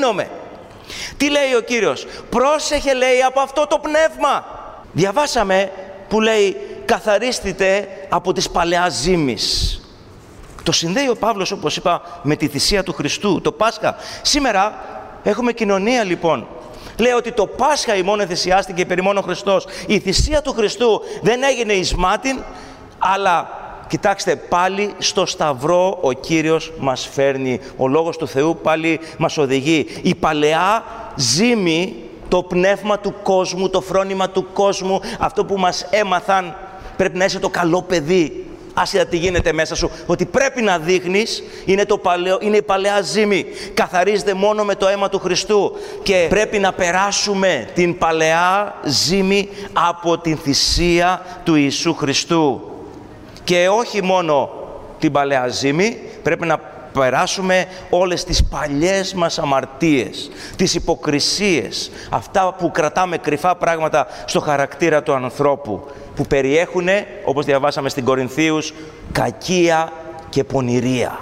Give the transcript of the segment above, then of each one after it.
γίνομαι. Τι λέει ο Κύριος? Πρόσεχε, λέει, από αυτό το πνεύμα. Διαβάσαμε που λέει καθαρίστητε από τις παλαιάς ζήμης. Το συνδέει ο Παύλος, όπως είπα, με τη θυσία του Χριστού, το Πάσχα. Σήμερα έχουμε κοινωνία λοιπόν. Λέει ότι το Πάσχα ημών θυσιάστηκε περί μόνο Χριστός. Η θυσία του Χριστού δεν έγινε εις μάτιν, αλλά κοιτάξτε, πάλι στο Σταυρό ο Κύριος μας φέρνει. Ο Λόγος του Θεού πάλι μας οδηγεί. Η παλαιά ζήμη, το πνεύμα του κόσμου, το φρόνημα του κόσμου, αυτό που μας έμαθαν, πρέπει να είσαι το καλό παιδί. Άσχετα τι γίνεται μέσα σου, ότι πρέπει να δείχνεις, είναι η παλαιά ζήμη. Καθαρίζεται μόνο με το αίμα του Χριστού και πρέπει να περάσουμε την παλαιά ζήμη από την θυσία του Ιησού Χριστού. Και όχι μόνο την παλαιά ζήμη, πρέπει να περάσουμε όλες τις παλιές μας αμαρτίες, τις υποκρισίες, αυτά που κρατάμε κρυφά πράγματα στο χαρακτήρα του ανθρώπου, που περιέχουν, όπως διαβάσαμε στην Κορινθίους, κακία και πονηρία.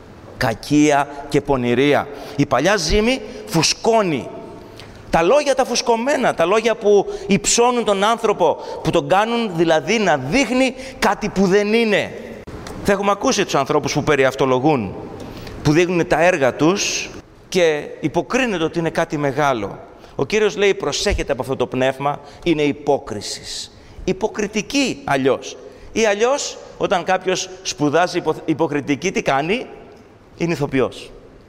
Κακία και πονηρία. Η παλιά ζήμη φουσκώνει. Τα λόγια τα φουσκωμένα, τα λόγια που υψώνουν τον άνθρωπο, που τον κάνουν δηλαδή να δείχνει κάτι που δεν είναι. Θα έχουμε ακούσει τους ανθρώπους που περιαυτολογούν, που δείχνουν τα έργα τους και υποκρίνεται ότι είναι κάτι μεγάλο. Ο Κύριος λέει προσέχετε από αυτό το πνεύμα, είναι υπόκρισης. Υποκριτική αλλιώς. Ή αλλιώς όταν κάποιος σπουδάζει υποκριτική, τι κάνει? Είναι ηθοποιός.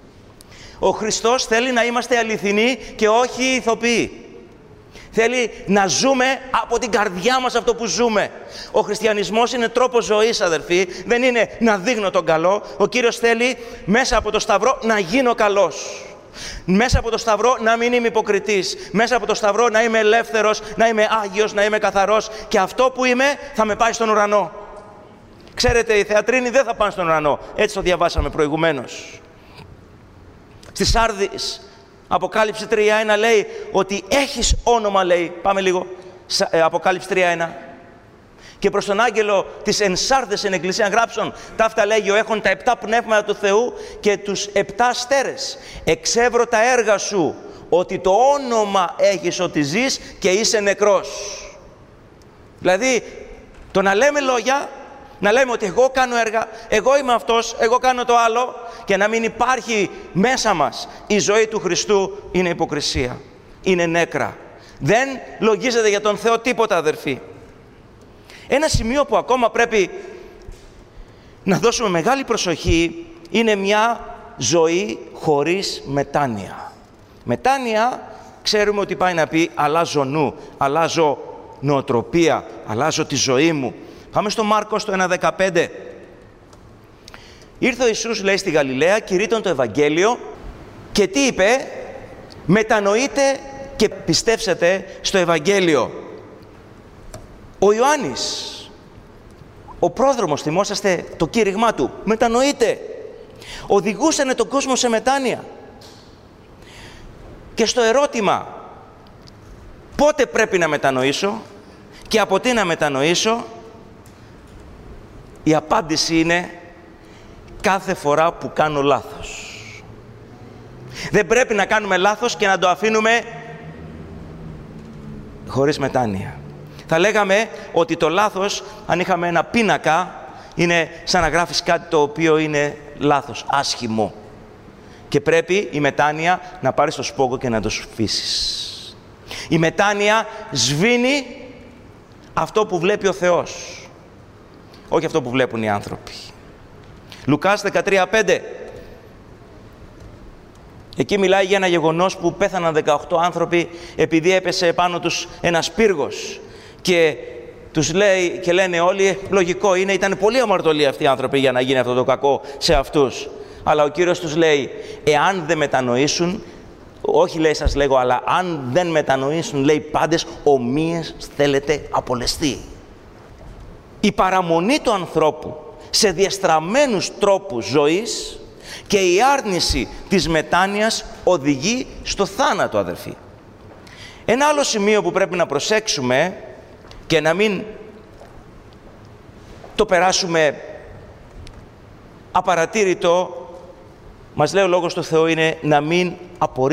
Ο Χριστός θέλει να είμαστε αληθινοί και όχι ηθοποιοί. Θέλει να ζούμε από την καρδιά μας αυτό που ζούμε. Ο χριστιανισμός είναι τρόπος ζωής, αδερφοί. Δεν είναι να δείχνω τον καλό. Ο Κύριος θέλει μέσα από το Σταυρό να γίνω καλός. Μέσα από το Σταυρό να μην είμαι υποκριτής. Μέσα από το Σταυρό να είμαι ελεύθερος, να είμαι άγιος, να είμαι καθαρός. Και αυτό που είμαι θα με πάει στον ουρανό. Ξέρετε, οι θεατρίνοι δεν θα πάνε στον ουρανό. Έτσι το διαβάσαμε προηγουμένως. Στη Σάρδης, Αποκάλυψη 3.1 λέει ότι έχεις όνομα, λέει. Πάμε λίγο. Αποκάλυψη 3.1. Και προς τον άγγελο της εν Σάρδες εν εκκλησία γράψον, ταύτα λέγει έχων τα 7 πνεύματα του Θεού και τους 7 αστέρες. Εξεύρω τα έργα σου, ότι το όνομα έχεις ότι ζεις και είσαι νεκρός. Δηλαδή, το να λέμε λόγια, να λέμε ότι εγώ κάνω έργα, εγώ είμαι αυτός, εγώ κάνω το άλλο, και να μην υπάρχει μέσα μας η ζωή του Χριστού, είναι υποκρισία, είναι νέκρα. Δεν λογίζεται για τον Θεό τίποτα, αδερφοί. Ένα σημείο που ακόμα πρέπει να δώσουμε μεγάλη προσοχή είναι μια ζωή χωρίς μετάνοια. Μετάνοια ξέρουμε ότι πάει να πει αλλάζω νου, αλλάζω νοοτροπία, αλλάζω τη ζωή μου. Πάμε στο Μάρκο στο 1:15. Ήρθε ο Ιησούς, λέει, στη Γαλιλαία, κηρύττων το Ευαγγέλιο και τι είπε? Μετανοείτε και πιστεύσετε στο Ευαγγέλιο. Ο Ιωάννης, ο πρόδρομος, θυμόσαστε το κήρυγμά του, μετανοείτε. Οδηγούσανε τον κόσμο σε μετάνοια. Και στο ερώτημα πότε πρέπει να μετανοήσω και από τι να μετανοήσω, η απάντηση είναι κάθε φορά που κάνω λάθος. Δεν πρέπει να κάνουμε λάθος και να το αφήνουμε χωρίς μετάνοια. Θα λέγαμε ότι το λάθος, αν είχαμε ένα πίνακα, είναι σαν να γράφεις κάτι το οποίο είναι λάθος, άσχημο. Και πρέπει η μετάνοια να πάρεις το σπόγκο και να το σφίσεις. Η μετάνοια σβήνει αυτό που βλέπει ο Θεός, όχι αυτό που βλέπουν οι άνθρωποι. Λουκάς 13:5. Εκεί μιλάει για ένα γεγονός που πέθαναν 18 άνθρωποι επειδή έπεσε επάνω τους ένας πύργος. Και τους λέει και λένε όλοι, λογικό είναι, ήταν πολύ αμαρτωλοί αυτοί οι άνθρωποι για να γίνει αυτό το κακό σε αυτούς. Αλλά ο Κύριος τους λέει, εάν δεν μετανοήσουν, όχι λέει σας λέγω, αλλά αν δεν μετανοήσουν, λέει πάντες, ομοίες θέλετε απολεστεί. Η παραμονή του ανθρώπου σε διαστραμμένους τρόπους ζωής και η άρνηση της μετάνοιας οδηγεί στο θάνατο, αδερφοί. Ένα άλλο σημείο που πρέπει να προσέξουμε και να μην το περάσουμε απαρατήρητο, μας λέει ο Λόγος του Θεού, είναι να μην απορρίψουμε